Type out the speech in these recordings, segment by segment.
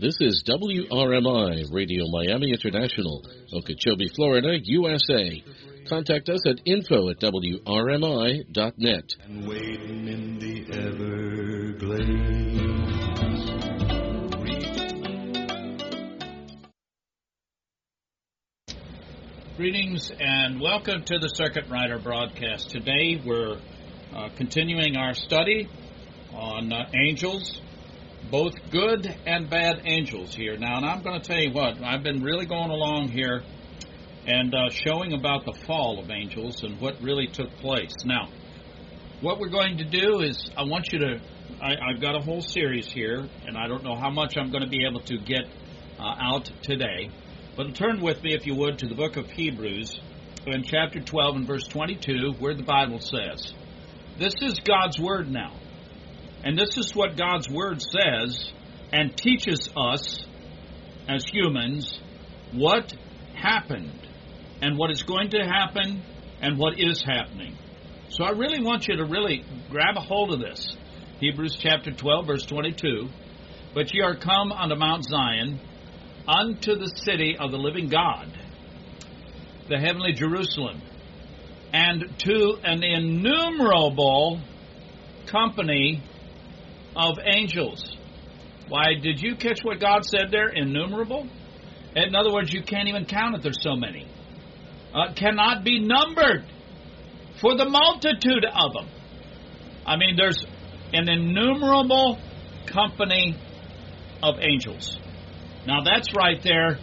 This is WRMI, Radio Miami International, Okeechobee, Florida, USA. Contact us at info@wrmi.net. And waiting in the Everglades. Greetings and welcome to the Circuit Rider broadcast. Today we're continuing our study on angels, both good and bad angels here. Now, and I'm going to tell you what, I've been really going along here and showing about the fall of angels and what really took place. Now, what we're going to do is I want you to, I've got a whole series here, and I don't know how much I'm going to be able to get out today, but turn with me, if you would, to the book of Hebrews in chapter 12 and verse 22, where the Bible says, this is God's Word now. And this is what God's Word says and teaches us as humans what happened and what is going to happen and what is happening. So I really want you to really grab a hold of this. Hebrews chapter 12, verse 22. But ye are come unto Mount Zion, unto the city of the living God, the heavenly Jerusalem, and to an innumerable company of angels. Why, did you catch what God said there? Innumerable? In other words, you can't even count it. There's so many. Cannot be numbered for the multitude of them. I mean, there's an innumerable company of angels. Now, that's right there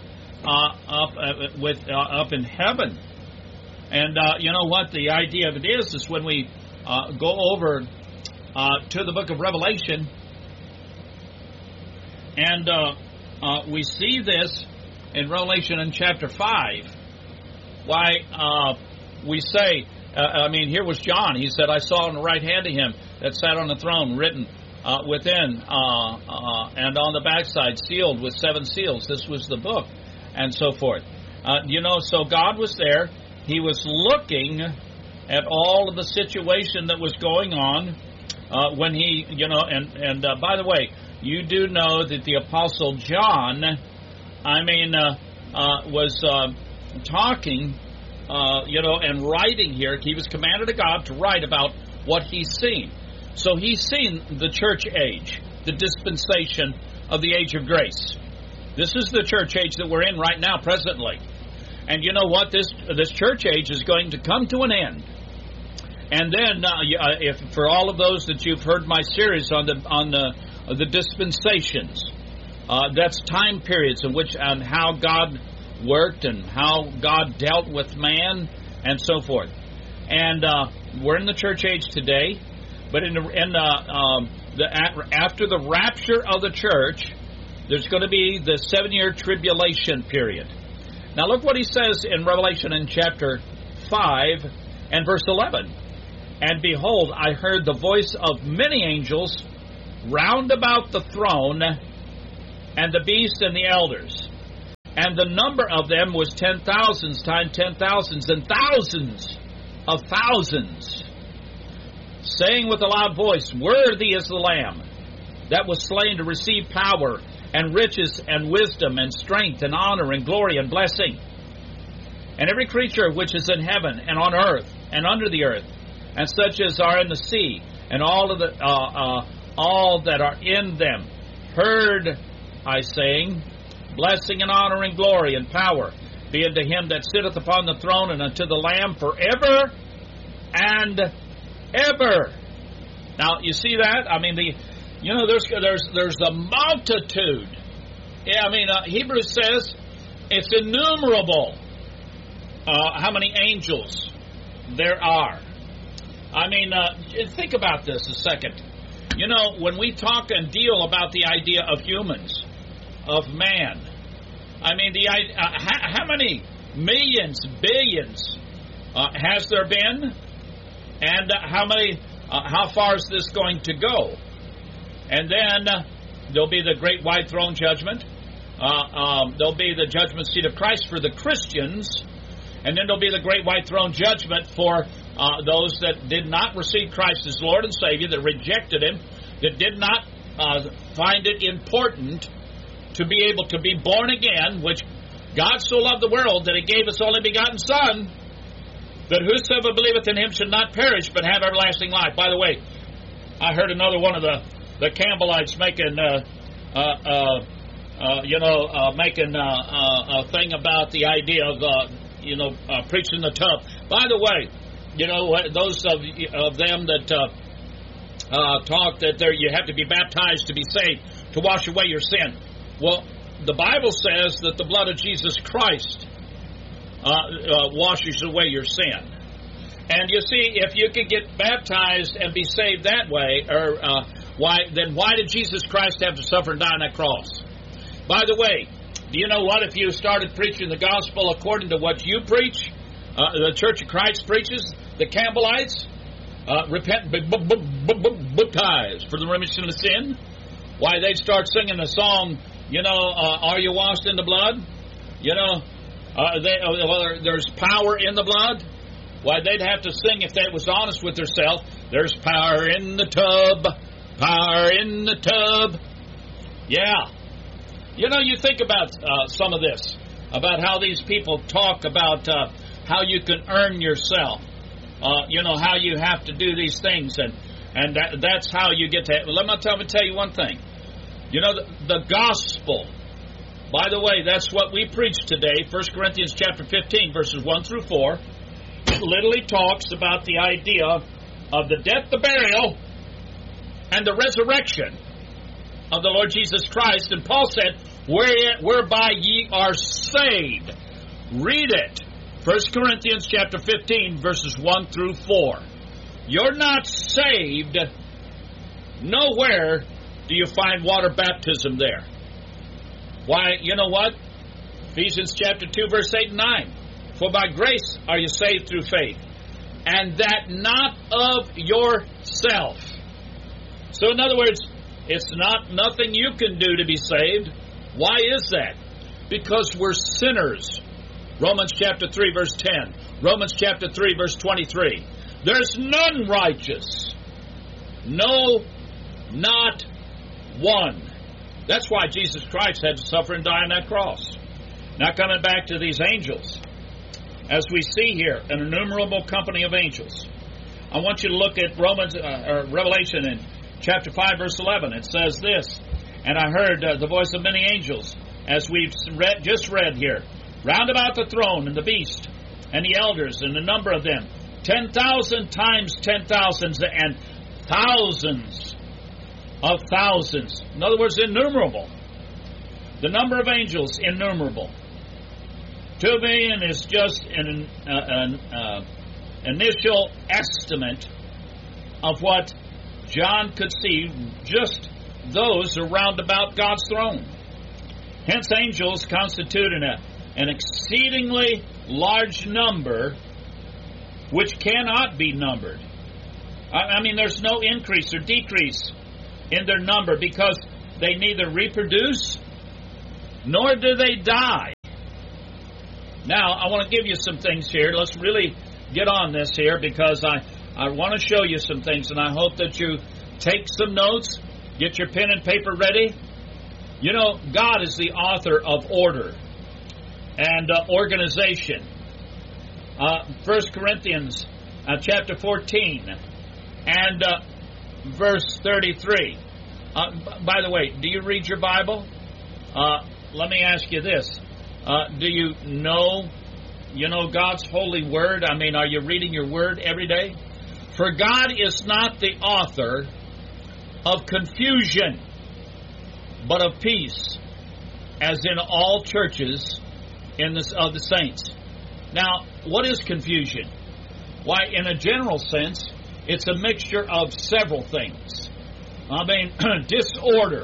up in heaven. And you know what? The idea of it is when we go over to the book of Revelation, and we see this in Revelation in chapter 5. Why, we say, here was John. He said, I saw on the right hand of him that sat on the throne, written within and on the backside, sealed with 7 seals. This was the book, and so forth. So God was there. He was looking at all of the situation that was going on when he, by the way, you do know that the Apostle John, was talking, and writing here. He was commanded of God to write about what he's seen. So he's seen the church age, the dispensation of the age of grace. This is the church age that we're in right now, presently. And you know what? This church age is going to come to an end. And then, if for all of those that you've heard my series on the dispensations, that's time periods in which and how God worked and how God dealt with man and so forth. And we're in the church age today, but after the rapture of the church, there's going to be the 7-year tribulation period. Now look what he says in Revelation in chapter 5 and verse 11. And behold, I heard the voice of many angels round about the throne, and the beast and the elders. And the number of them was 10,000s times 10,000s and thousands of thousands, saying with a loud voice, Worthy is the Lamb that was slain to receive power and riches and wisdom and strength and honor and glory and blessing. And every creature which is in heaven and on earth and under the earth, and such as are in the sea, and all that are in them, heard I saying, Blessing and honor and glory and power be unto him that sitteth upon the throne and unto the Lamb forever and ever. Now, you see that? There's a multitude. Hebrews says it's innumerable how many angels there are. Think about this a second. When we talk and deal about the idea of humans, of man, how many millions, billions has there been? And how far is this going to go? And then there'll be the great white throne judgment. There'll be the judgment seat of Christ for the Christians. And then there'll be the great white throne judgment for those that did not receive Christ as Lord and Savior, that rejected Him, that did not find it important to be able to be born again, which God so loved the world that He gave His only begotten Son, that whosoever believeth in Him should not perish, but have everlasting life. By the way, I heard another one of the Campbellites making making a thing about the idea of preaching the tub. By the way, those of them that talk that you have to be baptized to be saved, to wash away your sin. Well, the Bible says that the blood of Jesus Christ washes away your sin. And you see, if you could get baptized and be saved that way, why did Jesus Christ have to suffer and die on that cross? By the way, do you know what? If you started preaching the gospel according to what you preach, the Church of Christ preaches, the Campbellites, repent, baptized for the remission of sin, why, they'd start singing the song, are you washed in the blood? There's power in the blood. Why, they'd have to sing, if they was honest with themselves, there's power in the tub, power in the tub. Yeah. You think about some of this, about how these people talk about how you can earn yourself, how you have to do these things, and that's how you get to. Let me tell you one thing. The gospel. By the way, that's what we preach today. 1 Corinthians chapter 15, verses 1 through 4. It literally talks about the idea of the death, the burial, and the resurrection of the Lord Jesus Christ. And Paul said, whereby ye are saved. Read it. 1 Corinthians chapter 15, verses 1 through 4. You're not saved. Nowhere do you find water baptism there. Why, you know what? Ephesians chapter 2, verse 8 and 9. For by grace are you saved through faith, and that not of yourself. So in other words, it's nothing you can do to be saved. Why is that? Because we're sinners. Romans chapter 3, verse 10. Romans chapter 3, verse 23. There's none righteous. No, not one. That's why Jesus Christ had to suffer and die on that cross. Now coming back to these angels. As we see here, an innumerable company of angels. I want you to look at Revelation in chapter 5, verse 11. It says this, and I heard the voice of many angels, as we've just read here, round about the throne and the beast and the elders and the number of them, 10,000 times 10,000s and thousands of thousands. In other words, innumerable. The number of angels, innumerable. 2 million is just an initial estimate of what John could see, just those around about God's throne. Hence, angels constitute an exceedingly large number which cannot be numbered. I mean, there's no increase or decrease in their number because they neither reproduce nor do they die. Now, I want to give you some things here. Let's really get on this here because I want to show you some things, and I hope that you take some notes, get your pen and paper ready. God is the author of order and organization. 1 Corinthians chapter 14 and verse 33. By the way, do you read your Bible? Let me ask you this. Do you know God's holy word? I mean, are you reading your word every day? For God is not the author of confusion, but of peace, as in all churches of the saints. Now, what is confusion? Why, in a general sense, it's a mixture of several things. I mean, disorder,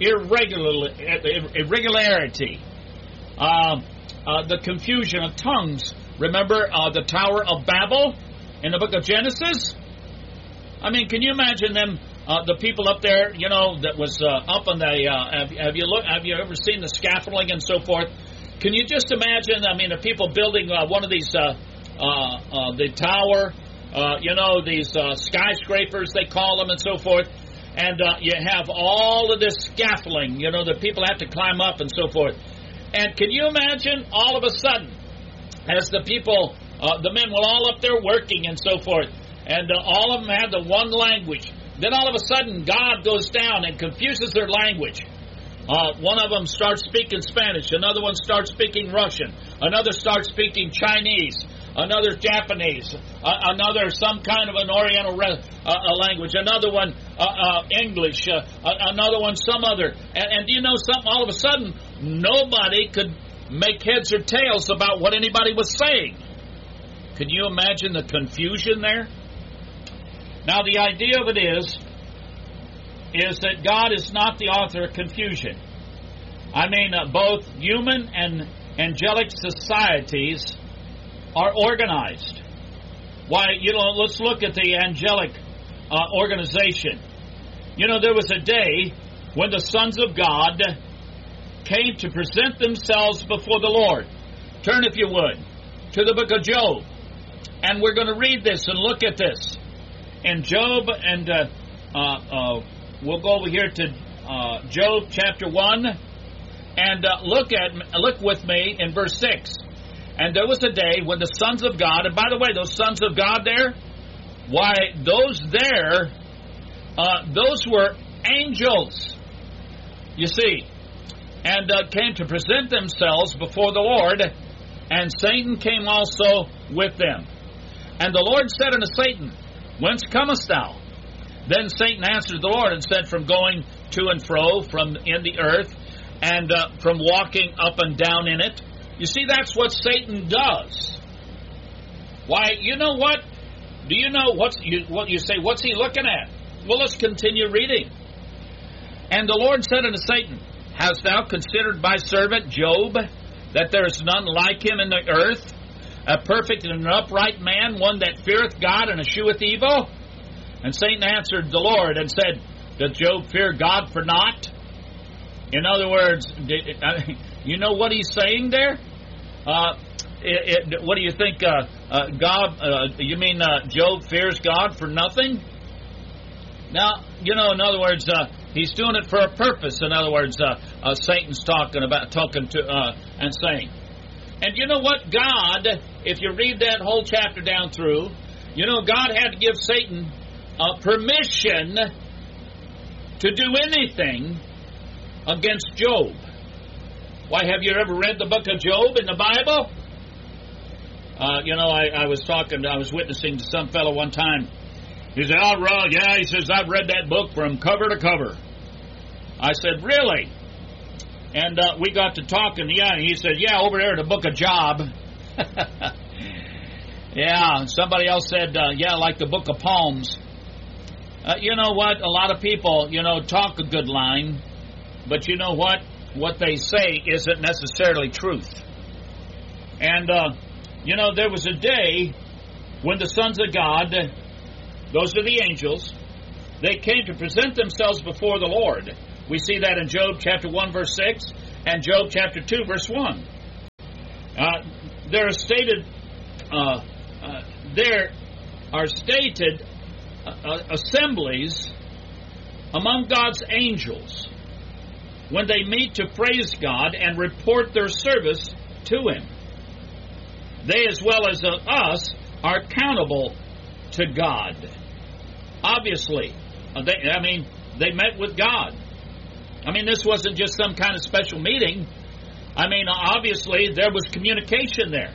irregularity, the confusion of tongues. Remember the Tower of Babel in the book of Genesis? I mean, can you imagine them, the people up there, that was up on the, have you ever seen the scaffolding and so forth? Can you just imagine, the people building one of these, the tower, these skyscrapers, they call them and so forth. And you have all of this scaffolding, that people have to climb up and so forth. And can you imagine all of a sudden, as the people, the men were all up there working and so forth, and all of them had the one language. Then all of a sudden, God goes down and confuses their language. One of them starts speaking Spanish. Another one starts speaking Russian. Another starts speaking Chinese. Another Japanese. Another some kind of an Oriental language. Another one English. Another one some other. And do you know something? All of a sudden, nobody could make heads or tails about what anybody was saying. Can you imagine the confusion there? Now, the idea of it is that God is not the author of confusion. I mean, both human and angelic societies are organized. Why, let's look at the angelic organization. There was a day when the sons of God came to present themselves before the Lord. Turn, if you would, to the book of Job. And we're going to read this and look at this. In Job, and we'll go over here to Job chapter 1, and look with me in verse 6. And there was a day when the sons of God, and by the way, those sons of God there, why, those were angels, you see, and came to present themselves before the Lord, and Satan came also with them. And the Lord said unto Satan, Whence comest thou? Then Satan answered the Lord and said, From going to and fro from in the earth, and from walking up and down in it. You see, that's what Satan does. Why, you know what? Do you know what you say? What's he looking at? Well, let's continue reading. And the Lord said unto Satan, Hast thou considered my servant Job, that there is none like him in the earth, a perfect and an upright man, one that feareth God and escheweth evil? And Satan answered the Lord and said, Doth Job fear God for naught? In other words, you know what he's saying there? What do you think? You mean Job fears God for nothing? Now, in other words, he's doing it for a purpose. In other words, Satan's talking to and saying. And you know what? God, if you read that whole chapter down through, God had to give Satan permission to do anything against Job. Why, have you ever read the book of Job in the Bible? I was witnessing to some fellow one time. He said, "Oh, Ron, yeah," he says, "I've read that book from cover to cover." I said, "Really?" And we got to talking. Yeah, and he said, "Yeah, over there in the book of Job." Yeah, somebody else said, "Yeah, like the book of Palms." You know what? A lot of people, talk a good line, but you know what? What they say isn't necessarily truth. And, there was a day when the sons of God, those are the angels, they came to present themselves before the Lord. We see that in Job chapter 1, verse 6, and Job chapter 2, verse 1. There are stated assemblies among God's angels when they meet to praise God and report their service to Him. They, as well as us, are accountable to God. Obviously, they met with God. This wasn't just some kind of special meeting. Obviously, there was communication there.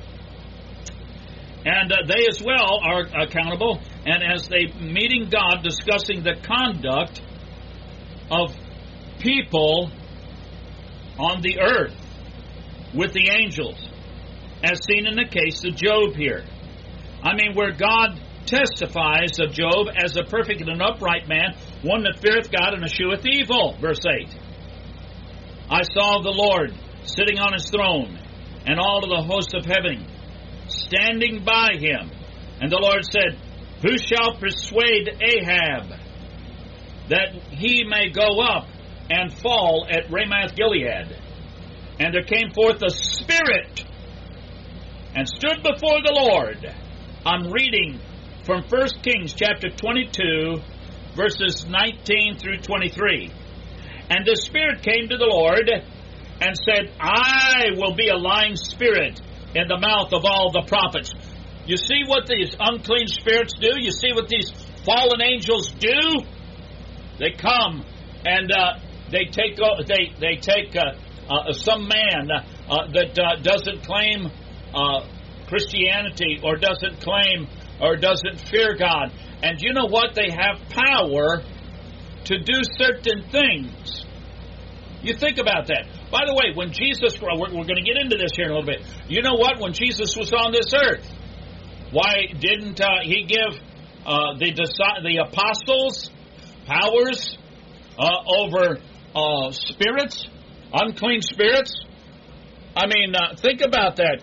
And they as well are accountable, and as they meeting God, discussing the conduct of people on the earth with the angels, as seen in the case of Job here. Where God testifies of Job as a perfect and an upright man, one that feareth God and escheweth evil. Verse 8. I saw the Lord sitting on His throne, and all of the hosts of heaven standing by Him. And the Lord said, Who shall persuade Ahab that he may go up and fall at Ramoth Gilead? And there came forth a spirit and stood before the Lord. I'm reading from 1 Kings chapter 22, verses 19 through 23. And the Spirit came to the Lord and said, I will be a lying spirit in the mouth of all the prophets. You see what these unclean spirits do? You see what these fallen angels do? They come and they take some man that doesn't claim Christianity or doesn't claim or doesn't fear God. And you know what? They have power to do certain things. You think about that. By the way, when Jesus, we're going to get into this here in a little bit. You know what? When Jesus was on this earth, why didn't he give the apostles powers over spirits, unclean spirits? I mean, think about that.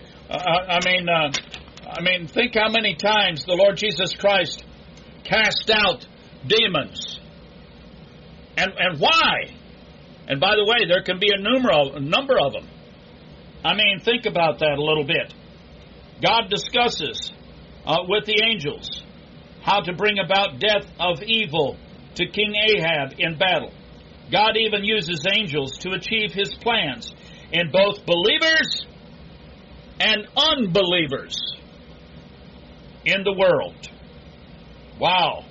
Think how many times the Lord Jesus Christ cast out demons, and why? And by the way, there can be a number of them. I mean, think about that a little bit. God discusses with the angels how to bring about death of evil to King Ahab in battle. God even uses angels to achieve his plans in both believers and unbelievers in the world. Wow.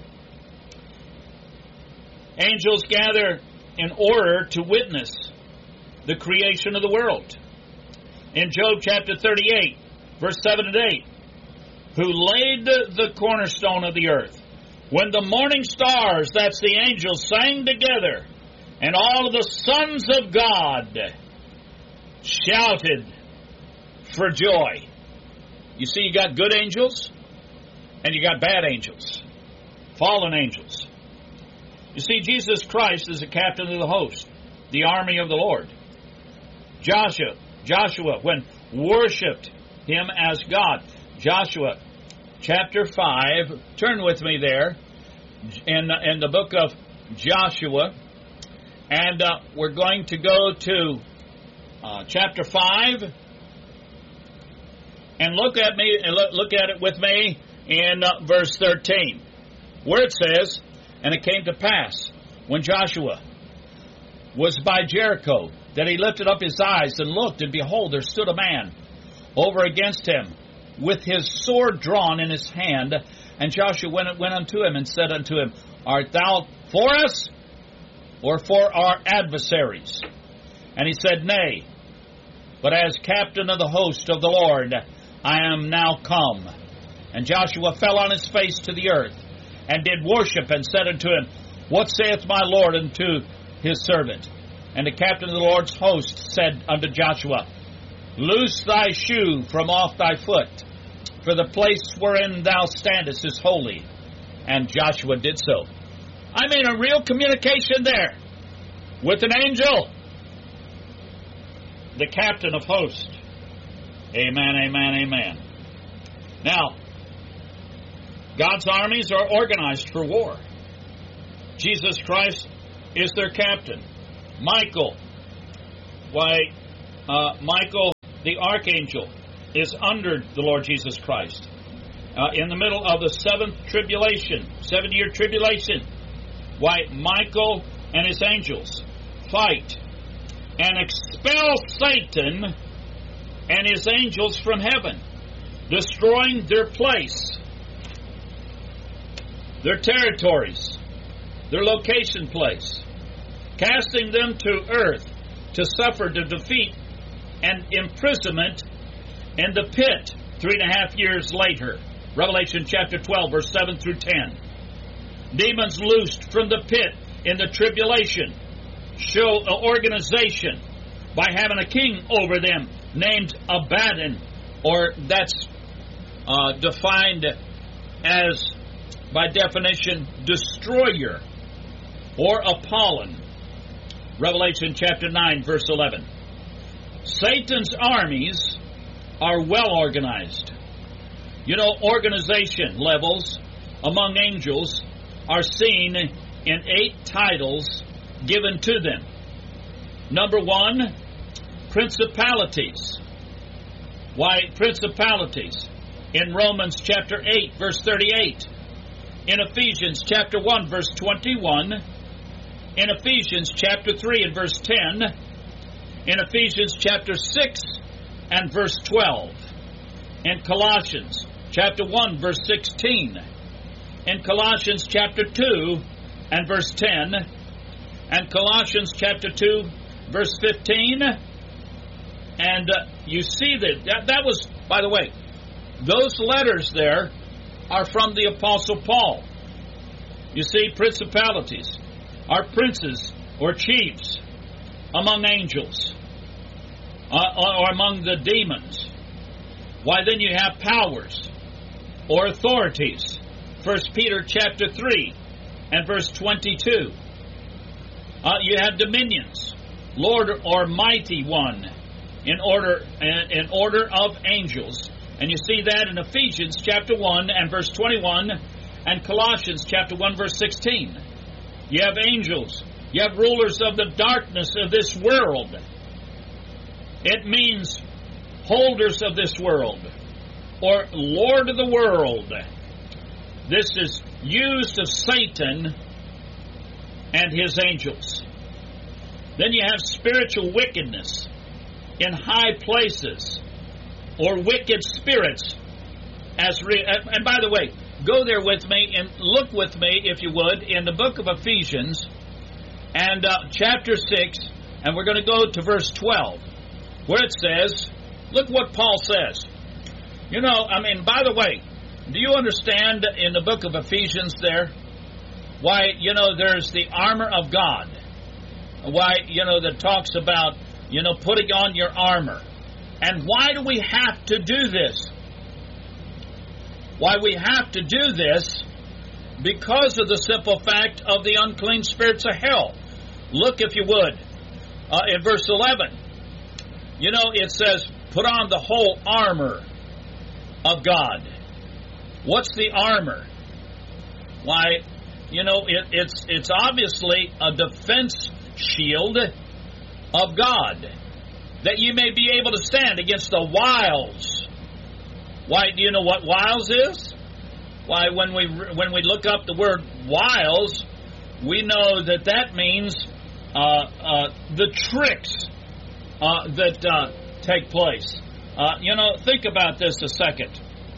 Angels gather in order to witness the creation of the world. In Job chapter 38, verse 7 and 8, who laid the cornerstone of the earth, when the morning stars, that's the angels, sang together, and all of the sons of God shouted for joy. You see, you got good angels, and you got bad angels, fallen angels. You see, Jesus Christ is the captain of the host, the army of the Lord. Joshua, when worshipped him as God. Joshua chapter 5, turn with me there, in the book of Joshua, and we're going to go to chapter 5, and look at it with me in verse 13, where it says, and it came to pass, when Joshua was by Jericho, that he lifted up his eyes and looked, and behold, there stood a man over against him, with his sword drawn in his hand. And Joshua went unto him and said unto him, Art thou for us, or for our adversaries? And he said, Nay, but as captain of the host of the Lord, I am now come. And Joshua fell on his face to the earth, and did worship, and said unto him, What saith my Lord unto his servant? And the captain of the Lord's host said unto Joshua, Loose thy shoe from off thy foot, for the place wherein thou standest is holy. And Joshua did so. I mean, a real communication there with an angel, the captain of hosts. Amen, amen, amen. Now, God's armies are organized for war. Jesus Christ is their captain. Michael, Michael the archangel is under the Lord Jesus Christ. In the middle of the 7-year tribulation, Michael and his angels fight and expel Satan and his angels from heaven, destroying their place, their territories, their location place, casting them to earth to suffer the defeat and imprisonment in the pit 3.5 years later. Revelation chapter 12, verse 7 through 10. Demons loosed from the pit in the tribulation show an organization by having a king over them named Abaddon, or that's defined as, by definition, destroyer, or Apollon. Revelation chapter 9, verse 11. Satan's armies are well organized. You know, organization levels among angels are seen in 8 titles given to them. Number 1, principalities. Why principalities? In Romans chapter 8, verse 38, in Ephesians chapter 1, verse 21, in Ephesians chapter 3 and verse 10, in Ephesians chapter 6 and verse 12, in Colossians chapter 1, verse 16, in Colossians chapter 2 and verse 10, and Colossians chapter 2, verse 15, and you see that was, by the way, those letters there are from the Apostle Paul. You see, principalities are princes or chiefs among angels, or among the demons. Why, then you have powers or authorities. 1 Peter chapter 3 and verse 22. You have dominions, Lord or mighty one, in order of angels. And you see that in Ephesians chapter 1 and verse 21 and Colossians chapter 1 verse 16. You have angels. You have rulers of the darkness of this world. It means holders of this world, or Lord of the world. This is used of Satan and his angels. Then you have spiritual wickedness in high places, or wicked spirits. And by the way, go there with me and look with me, if you would, in the book of Ephesians and chapter 6, and we're going to go to verse 12, where it says, look what Paul says. By the way, do you understand in the book of Ephesians there, why, there's the armor of God? Why, that talks about, putting on your armor. And why do we have to do this? Why we have to do this? Because of the simple fact of the unclean spirits of hell. Look, if you would, in verse 11. It says, put on the whole armor of God. What's the armor? Why, it's obviously a defense shield of God, that you may be able to stand against the wiles. Why, do you know what wiles is? Why, when we look up the word wiles, we know that means the tricks that take place. Think about this a second.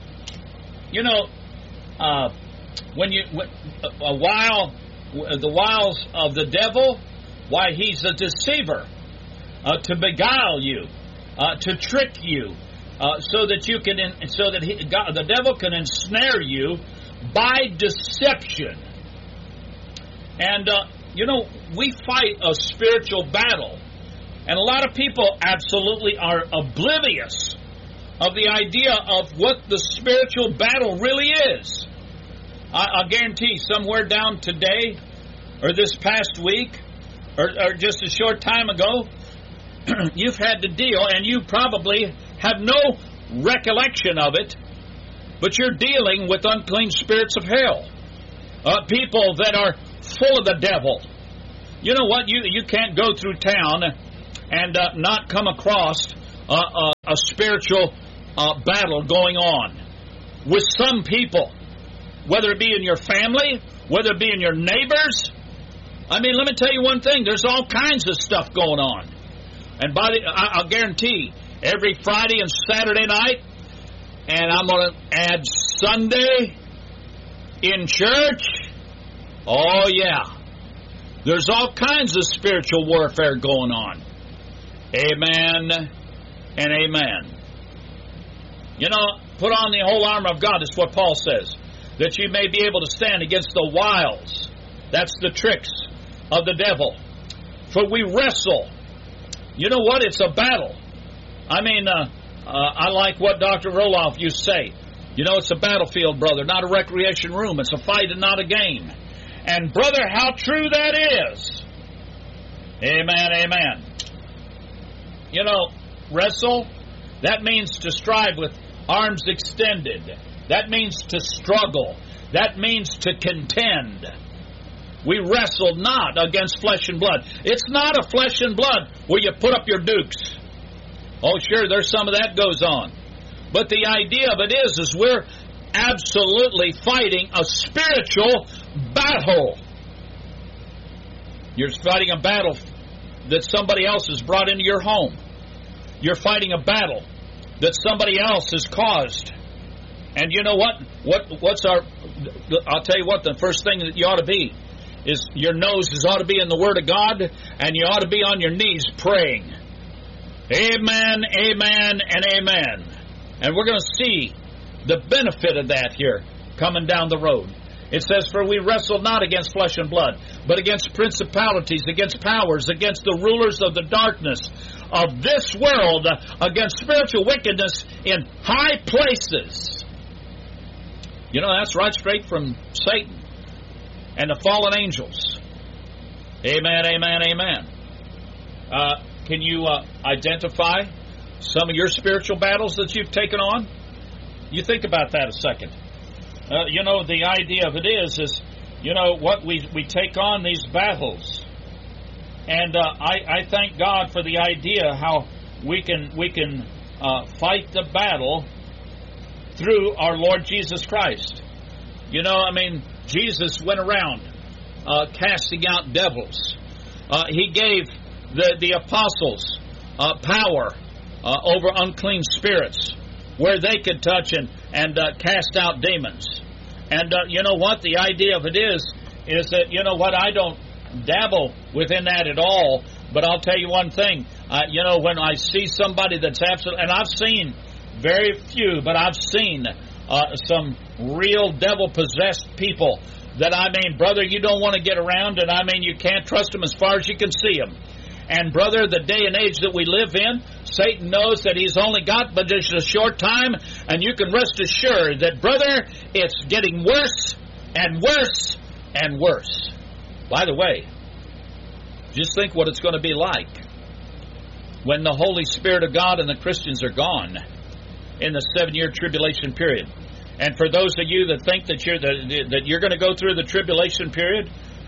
The wiles of the devil, why, he's a deceiver, to beguile you, to trick you, so that the devil can ensnare you by deception. And we fight a spiritual battle, and a lot of people absolutely are oblivious of the idea of what the spiritual battle really is. I'll guarantee somewhere down today, or this past week, or just a short time ago, you've had to deal, and you probably have no recollection of it, but you're dealing with unclean spirits of hell. People that are full of the devil. You know what? You can't go through town and not come across a spiritual battle going on with some people, whether it be in your family, whether it be in your neighbors. Let me tell you one thing. There's all kinds of stuff going on. And I'll guarantee every Friday and Saturday night, and I'm going to add Sunday in church, oh yeah, there's all kinds of spiritual warfare going on. Amen and amen. Put on the whole armor of God, is what Paul says, that you may be able to stand against the wiles, that's the tricks of the devil. For we wrestle. You know what? It's a battle. I like what Dr. Roloff used to say. It's a battlefield, brother, not a recreation room. It's a fight and not a game. And, brother, how true that is. Amen, amen. Wrestle, that means to strive with arms extended. That means to struggle. That means to contend. We wrestle not against flesh and blood. It's not a flesh and blood where you put up your dukes. Oh, sure, there's some of that goes on. But the idea of it is we're absolutely fighting a spiritual battle. You're fighting a battle that somebody else has brought into your home. You're fighting a battle that somebody else has caused. And you know what? I'll tell you what, the first thing that you ought to be is your nose ought to be in the Word of God, and you ought to be on your knees praying. Amen, amen, and amen. And we're going to see the benefit of that here coming down the road. It says, for we wrestle not against flesh and blood, but against principalities, against powers, against the rulers of the darkness of this world, against spiritual wickedness in high places. You know, that's right straight from Satan and the fallen angels. Amen, amen, amen. Can you identify some of your spiritual battles that you've taken on? You think about that a second. You know, the idea of it is you know, what we take on these battles. And I thank God for the idea how we can fight the battle through our Lord Jesus Christ. You know, I mean, Jesus went around casting out devils. He gave the apostles power over unclean spirits, where they could touch and cast out demons. And you know what? The idea of it is that, you know what, I don't dabble within that at all, but I'll tell you one thing. You know, when I see somebody that's absolutely, and I've seen very few, but I've seen some real devil-possessed people that, I mean, brother, you don't want to get around, and I mean, you can't trust them as far as you can see them. And brother, the day and age that we live in, Satan knows that he's only got but just a short time, and you can rest assured that, brother, it's getting worse and worse and worse. By the way, just think what it's going to be like when the Holy Spirit of God and the Christians are gone in the 7-year tribulation period. And for those of you that think that you're going to go through the tribulation period,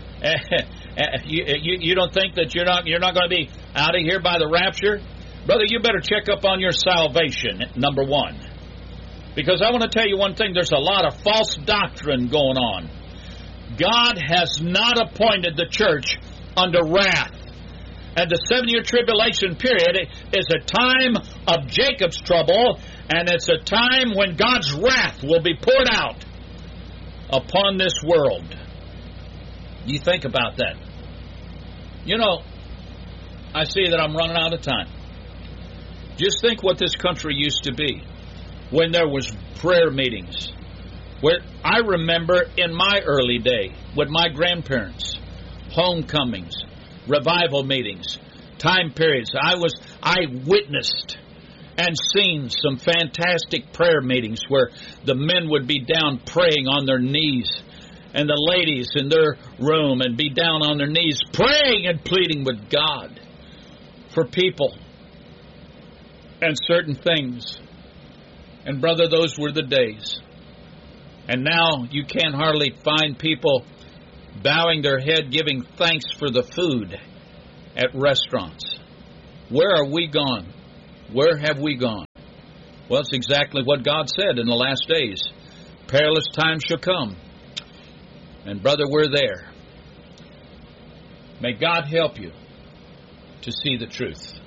you don't think that you're not going to be out of here by the rapture? Brother, you better check up on your salvation, number one. Because I want to tell you one thing, there's a lot of false doctrine going on. God has not appointed the church under wrath. And the 7-year tribulation period is a time of Jacob's trouble, and it's a time when God's wrath will be poured out upon this world. You think about that. You know, I see that I'm running out of time. Just think what this country used to be when there was prayer meetings. Where I remember in my early day with my grandparents, homecomings, revival meetings, time periods. I witnessed and seen some fantastic prayer meetings where the men would be down praying on their knees, and the ladies in their room and be down on their knees praying and pleading with God for people and certain things. And brother, those were the days. And now you can't hardly find people bowing their head giving thanks for the food at restaurants. Where are we gone? Where have we gone? Well, it's exactly what God said in the last days. Perilous times shall come. And brother, we're there. May God help you to see the truth.